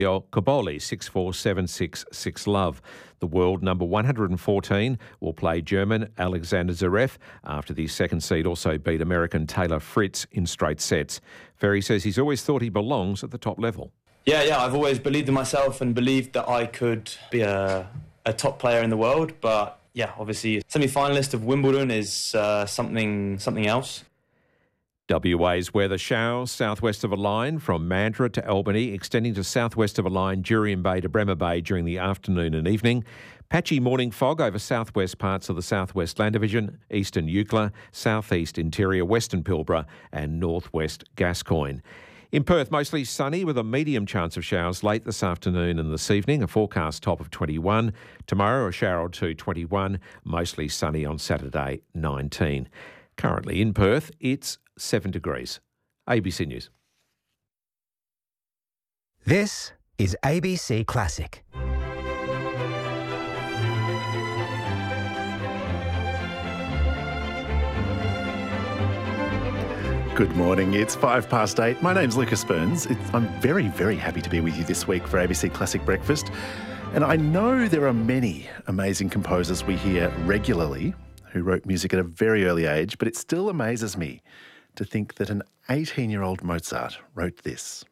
Kaboli 6-4, 7-6, 6-love. The world number 114 will play German Alexander Zverev after the second seed also beat American Taylor Fritz in straight sets. Ferry says he's always thought he belongs at the top level. Yeah, I've always believed in myself and believed that I could be a top player in the world. But yeah, obviously, semi-finalist of Wimbledon is something else. WA's weather: showers southwest of a line from Mandurah to Albany, extending to southwest of a line Jurien Bay to Bremer Bay during the afternoon and evening. Patchy morning fog over southwest parts of the southwest Land Division, eastern Eucla, southeast interior western Pilbara and northwest Gascoyne. In Perth, mostly sunny with a medium chance of showers late this afternoon and this evening, a forecast top of 21. Tomorrow, a shower or two, 21. Mostly sunny on Saturday, 19. Currently in Perth, it's 7 degrees. ABC News. This is ABC Classic. Good morning, it's 8:05. My name's Lucas Burns. I'm very, very happy to be with you this week for ABC Classic Breakfast. And I know there are many amazing composers we hear regularly who wrote music at a very early age, but it still amazes me to think that an 18-year-old Mozart wrote this.